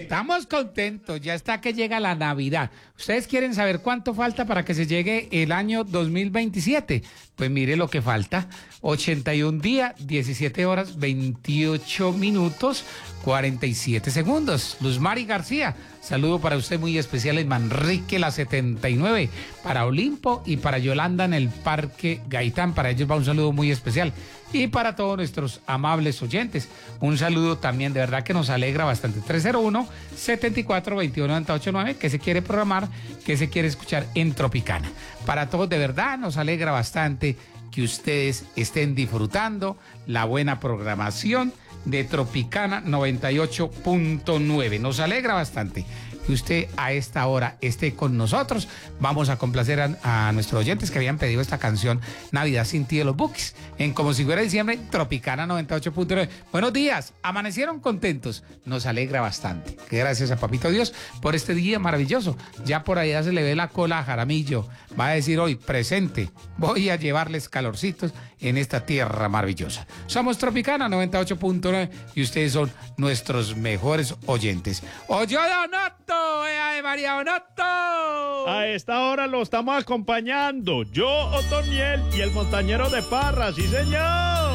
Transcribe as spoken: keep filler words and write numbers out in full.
Estamos contentos, ya está que llega la Navidad. ¿Ustedes quieren saber cuánto falta para que se llegue el año dos mil veintisiete? Pues mire lo que falta, ochenta y un días, diecisiete horas, veintiocho minutos, cuarenta y siete segundos. Luz Mari García, saludo para usted muy especial en Manrique, la setenta y nueve, para Olimpo y para Yolanda en el Parque Gaitán. Para ellos va un saludo muy especial. Y para todos nuestros amables oyentes, un saludo también, de verdad que nos alegra bastante. tres cero uno, setenta y cuatro, veintiuno, noventa y ocho nueve, que se quiere programar, que se quiere escuchar en Tropicana. Para todos, de verdad, nos alegra bastante que ustedes estén disfrutando la buena programación de Tropicana noventa y ocho punto nueve. Nos alegra bastante que usted a esta hora esté con nosotros. Vamos a complacer a, a nuestros oyentes que habían pedido esta canción Navidad sin ti de los Bukis en Como si fuera diciembre, Tropicana noventa y ocho punto nueve. Buenos días, amanecieron contentos. Nos alegra bastante. Que gracias a Papito Dios por este día maravilloso. Ya por allá se le ve la cola a Jaramillo. Va a decir hoy, presente, voy a llevarles calorcitos en esta tierra maravillosa. Somos Tropicana noventa y ocho punto nueve y ustedes son nuestros mejores oyentes. ¡Oye, Donato! ¡Ea de María Donato! A esta hora lo estamos acompañando, yo, Otoniel y el montañero de Parra, sí señor.